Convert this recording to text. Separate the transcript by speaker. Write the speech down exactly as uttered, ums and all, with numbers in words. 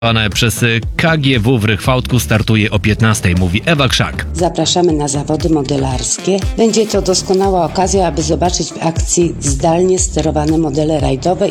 Speaker 1: Przez K G W w Rychwałtku startuje o piętnastej, mówi Ewa Krzak.
Speaker 2: Zapraszamy na zawody modelarskie. Będzie to doskonała okazja, aby zobaczyć w akcji zdalnie sterowane modele rajdowe